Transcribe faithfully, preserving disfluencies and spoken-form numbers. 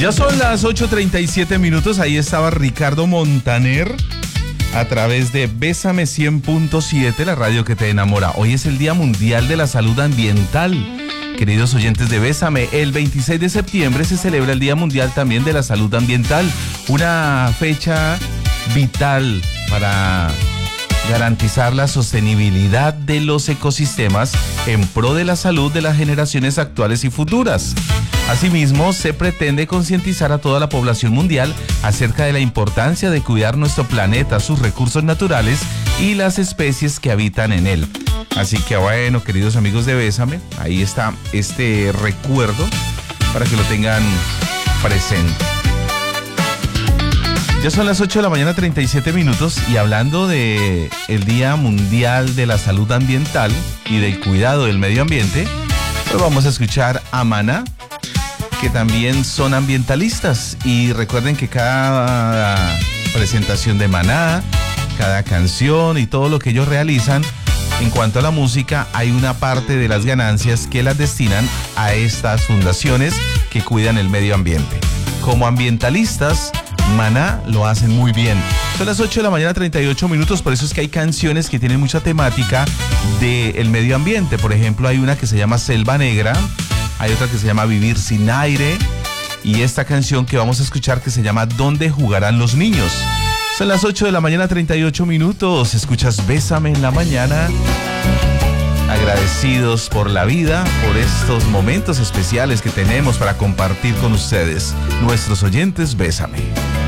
Ya son las ocho treinta y siete minutos, ahí estaba Ricardo Montaner a través de Bésame cien punto siete, la radio que te enamora. Hoy es el Día Mundial de la Salud Ambiental. Queridos oyentes de Bésame, el veintiséis de septiembre se celebra el Día Mundial también de la Salud Ambiental, una fecha vital para garantizar la sostenibilidad de los ecosistemas en pro de la salud de las generaciones actuales y futuras. Asimismo, se pretende concientizar a toda la población mundial acerca de la importancia de cuidar nuestro planeta, sus recursos naturales y las especies que habitan en él. Así que bueno, queridos amigos de Bésame, ahí está este recuerdo para que lo tengan presente. Ya son las ocho de la mañana, treinta y siete minutos, y hablando de el Día Mundial de la Salud Ambiental y del cuidado del medio ambiente, pues vamos a escuchar a Maná, que también son ambientalistas. Y recuerden que cada presentación de Maná, cada canción y todo lo que ellos realizan en cuanto a la música, hay una parte de las ganancias que las destinan a estas fundaciones que cuidan el medio ambiente. Como ambientalistas, Maná lo hacen muy bien. Son las ocho de la mañana, treinta y ocho minutos, por eso es que hay canciones que tienen mucha temática del medio ambiente. Por ejemplo, hay una que se llama Selva Negra, hay otra que se llama Vivir sin aire, y esta canción que vamos a escuchar que se llama ¿Dónde jugarán los niños? Son las ocho de la mañana, treinta y ocho minutos. Escuchas Bésame en la mañana. Agradecidos por la vida, por estos momentos especiales que tenemos para compartir con ustedes, nuestros oyentes. Bésame.